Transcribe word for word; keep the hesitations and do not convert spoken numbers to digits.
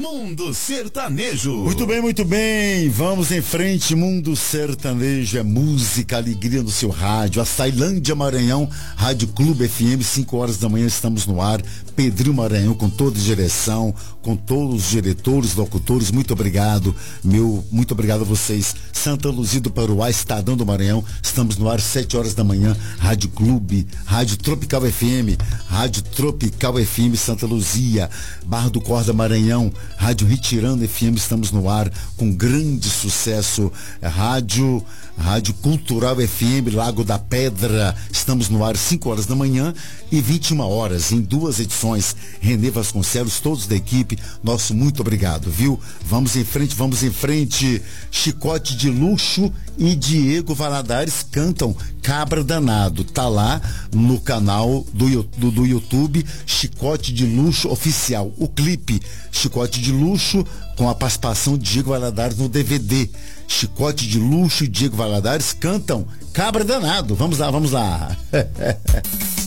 Mundo Sertanejo. Muito bem, muito bem. Vamos em frente. Mundo Sertanejo é música, alegria no seu rádio. A Sailândia Maranhão, Rádio Clube F M, cinco horas da manhã estamos no ar. Pedrinho Maranhão com toda a direção, com todos os diretores, locutores. Muito obrigado, meu, muito obrigado a vocês. Santa Luzia do Paruá, Estadão do Maranhão, estamos no ar, sete horas da manhã. Rádio Clube, Rádio Tropical F M, Rádio Tropical F M Santa Luzia, Barra do Corda Maranhão, Rádio Ritirando F M, estamos no ar com grande sucesso. Rádio Rádio Cultural F M, Lago da Pedra, estamos no ar cinco horas da manhã e vinte e uma horas, em duas edições. Renê Vasconcelos, todos da equipe, nosso muito obrigado, viu? Vamos em frente, vamos em frente. Chicote de Luxo e Diego Valadares cantam Cabra Danado. Tá lá no canal do, do, do YouTube, Chicote de Luxo Oficial. O clipe Chicote de Luxo com a participação de Diego Valadares no D V D. Chicote de Luxo e Diego Valadares cantam Cabra Danado. Vamos lá, vamos lá.